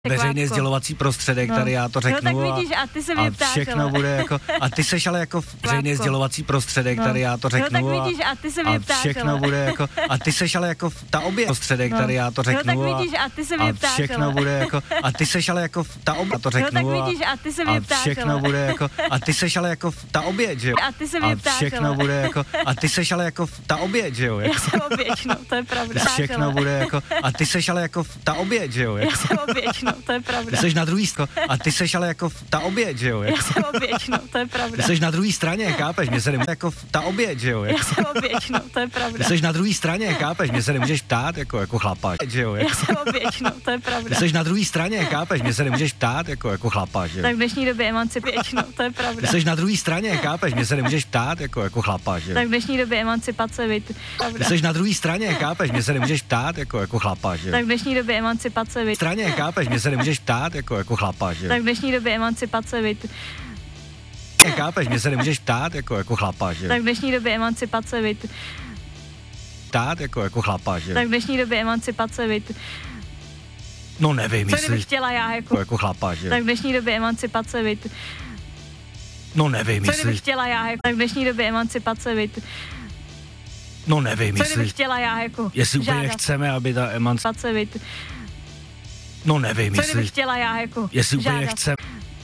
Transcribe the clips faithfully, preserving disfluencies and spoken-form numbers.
veřejný sdělovací prostředek, no. tady já to řeknu. No tak vidíš, a ty se mě a ptáš, všechno ale. bude jako, a ty seš ale jako veřejný sdělovací prostředek, no. tady já to řeknu. No tak vidíš, a ty se mě ptáš, a všechno ale. bude jako, a ty seš ale jako ta obě prostředek, no. tady já to řeknu. No tak vidíš, a ty se mě ptáš, a všechno ale. bude jako, a ty seš ale jako ta obě, to řeknu. No tak vidíš, a ty se mě ptáš, a všechno ale. bude jako, a ty seš ale jako ta oběť, že jo. A ty se mě ptáš, a všechno ale. bude jako, a ty seš ale jako ta oběť, že jo. Já jsem oběť, no, to je pravda. Všechno bude jako, a ty seš ale jako ta oběť, že jo. Já jsem oběť, no, to je pravda. Ty seš na druhý straně, a ty seš ale jako ta oběť, že jo. Já jsem oběť, no, to je pravda. Ty seš na druhé straně, chápeš? Mě se nemůže jako ta oběť, že jo. Já jsem oběť, no, to je pravda. Ty seš na druhé straně, chápeš? Mě se nemůžeš ptát jako jako chlapa, že jo. Já jsem oběť, no, to je pravda. Ty seš na druhé straně, chápeš? Mě se nemůžeš ptát jako jako chlapa, že jo. Tak v dnešní době emancipace, no, to je pravda. Ty seš na druhé straně, chápeš? Mě se nemůžeš ptát jako jako chlapa, že jo. Tak v dnešní době emancipace, víte, pravda. Ty seš na druhé straně, chápeš? Mě se nemůžeš ptát jako jako chlapa, že jo. Tak v dnešní době emancipace, víte. Straně, chápeš? Mě se nemůžeš ptát jako jako chlapa, že jo. Tak v dnešní době emancipace, víte. Chápeš? Mě se nemůžeš ptát jako jako chlapa, že jo. Tak v dnešní době emancipace, víte. Ptát jako jako chlapa, že jo. Tak v dnešní době emancipace, víte. No nevím, Co jestli kdybych chtěla já jako. jako chlapa, že jo. Tak v dnešní době emancipace, víte. No nevím, Co jestli kdybych chtěla já jako. Tak v dnešní době emancipace, víte. No nevím, Co jestli kdybych chtěla já jako. jestli úplně žádat. chceme, aby ta emancipace. Pace, víte. No nevím, Co jestli kdybych chtěla já jako. jestli úplně žádat. chceme.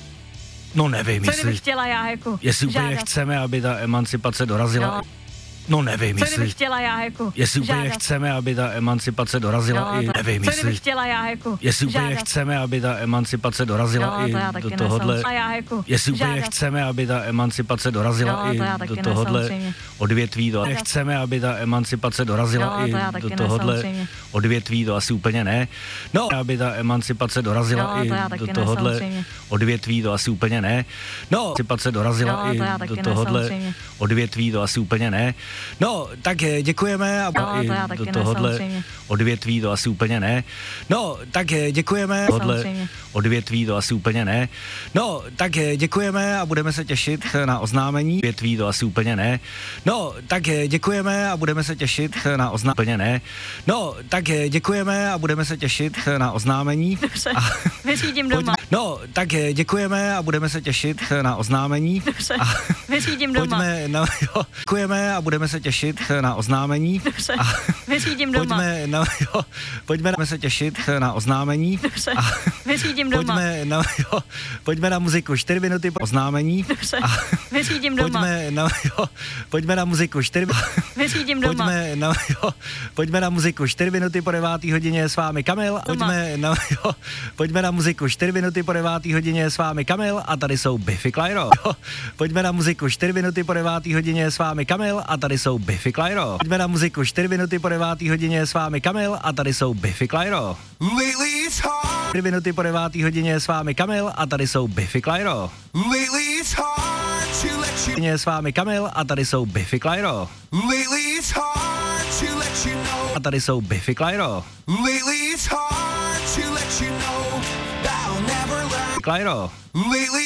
No nevím, Co jestli kdybych chtěla já jako. jestli úplně žádat. chceme, aby ta emancipace dorazila. No. No nevím, Co jestli kdybych chtěla já jako. jestli úplně žádat. chceme, aby ta emancipace dorazila No, i to- nevím, Co jestli kdybych chtěla já jako. jestli úplně žádat. chceme, aby ta emancipace dorazila No, i to já taky do ne, tohodle. samozřejmě. A já jako. Jestli úplně žádat. chceme, aby ta emancipace dorazila No, i to já taky do ne, tohodle samozřejmě. odvětví, to Žádat. nechceme, aby ta emancipace dorazila No, i to já taky do ne, tohodle samozřejmě. odvětví, to asi úplně ne. No, aby ta emancipace dorazila No, i to já taky do ne, tohodle samozřejmě. odvětví, to asi úplně ne. No, emancipace dorazila No, i to já taky do ne, tohodle samozřejmě. odvětví, to asi úplně ne. No, tak eh, děkujeme a No, i to já taky do ne, tohodle samozřejmě. odvětví, to asi úplně ne. No, tak eh, děkujeme. Tohle Samozřejmě. odvětví, to asi úplně ne. No, tak eh, děkujeme a budeme se těšit na oznámení. Odvětví, to asi úplně ne. No, tak eh, děkujeme a budeme se těšit na oznámení. Úplně ne. No, tak eh, děkujeme a budeme se těšit na oznámení. Dobře, A- vyřídím doma. Pojďme, no, tak eh, děkujeme a budeme se těšit na oznámení. Dobře, A- vyřídím doma. Pojďme, no, jo, děkujeme a budeme se těšit na oznámení. Dobře, A- vyřídím doma. Pojďme, no, jo, pojďme na, se těšit na oznámení. Dobře, A- vyřídím doma. Pojďme, no, jo, pojďme na muziku, čtyři minuty po oznámení. Dobře, A- vyřídím doma. Pojďme, no, jo, pojďme na muziku, čtyři Vyřídím doma. Pojďme, no, jo, pojďme na muziku, čtyři minuty po devátý hodině s vámi Kamil. Pojďme, no, jo, pojďme na muziku, čtyři minuty po devátý hodině s vámi Kamil a tady jsou Biffy Clyro. Jo, pojďme na muziku, čtyři minuty po devátý hodině s vámi Kamil a tady jsou Biffy Clyro. Pojďme na muziku, čtyři minuty po devátý hodině s vámi Kamil a tady jsou Biffy Clyro. Lately it's hard, čtyři minuty po devátý hodině s vámi Kamil a tady jsou Biffy Clyro. lately it's hard to let you, Hodině s vámi Kamil a tady jsou Biffy Clyro. lately it's hard to let you know, A tady jsou Biffy Clyro. lately it's hard to let you know that I'll never learn, Clyro. lately